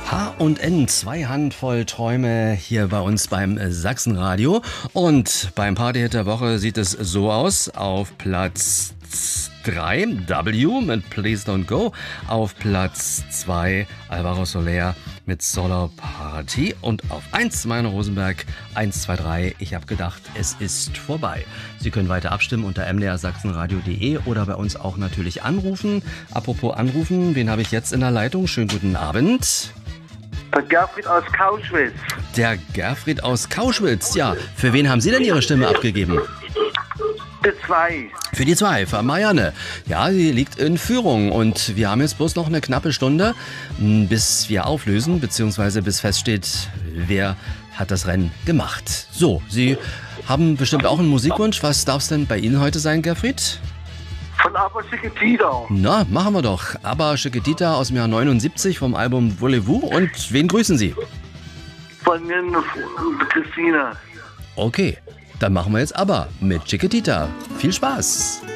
H&N, zwei Handvoll Träume hier bei uns beim Sachsenradio. Und beim Partyhit der Woche sieht es so aus. Auf Platz 3 W mit Please Don't Go. Auf Platz 2 Alvaro Soler mit Solo Party. Und auf 1 Meine Rosenberg 1, 2, 3. Ich habe gedacht, es ist vorbei. Sie können weiter abstimmen unter mdrsachsenradio.de oder bei uns auch natürlich anrufen. Apropos anrufen, wen habe ich jetzt in der Leitung? Schönen guten Abend. Der Gerfried aus Kauschwitz. Der Gerfried aus Kauschwitz, ja. Für wen haben Sie denn Ihre Stimme abgegeben? Die 2. Für die 2, für Marianne. Ja, sie liegt in Führung und wir haben jetzt bloß noch eine knappe Stunde, bis wir auflösen, beziehungsweise bis feststeht, wer hat das Rennen gemacht. So, Sie haben bestimmt auch einen Musikwunsch. Was darf es denn bei Ihnen heute sein, Gerfried? Von ABBA Chiquitita. Na, machen wir doch. ABBA Chiquitita aus dem Jahr 79 vom Album Voulez-vous. Und wen grüßen Sie? Von mir Christina. Okay, dann machen wir jetzt ABBA mit Chiquitita. Viel Spaß!